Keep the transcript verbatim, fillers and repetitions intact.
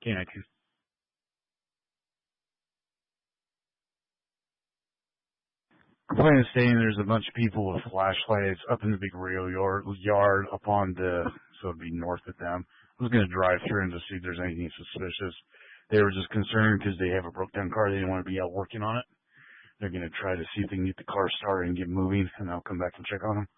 Yeah, 'cause complaint saying there's a bunch of people with flashlights up in the big rail yard, yard up on the, so it'd be north of them. I was going to drive through and just see if there's anything suspicious. They were just concerned because they have a broke down car. They didn't want to be out working on it. They're going to try to see if they can get the car started and get moving, and I'll come back and check on them.